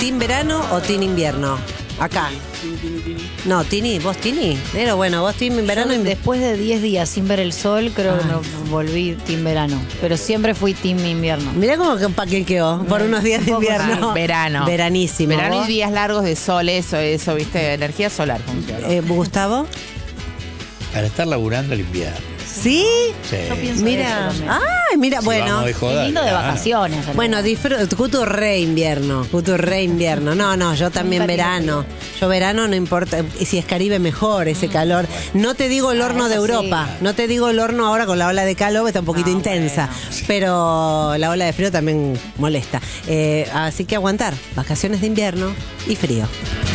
¿team verano o team invierno? Acá. No, Tini, ¿vos Tini? Pero bueno, vos team verano. Después de 10 días sin ver el sol, creo que me volví team verano. Pero siempre fui team invierno. Mirá cómo que paquequeó por unos días de invierno. Verano. Veranísimo. Verano ¿Vos? y días largos de sol, eso, viste, energía solar funciona. Gustavo. Para estar laburando el invierno. ¿Sí? Sí. Yo pienso Mira. eso también. Ay, mira, Si bueno. vamos de joda, Qué lindo de claro. vacaciones. Bueno, Cutu re invierno. Cutu re invierno. No, yo también Nunca tiene verano. Yo verano no importa. Si es Caribe mejor, ese calor. No te digo el horno de eso sí. Europa. No te digo el horno ahora con la ola de calor, que está un poquito intensa. Pero la ola de frío también molesta. Así que aguantar. Vacaciones de invierno y frío.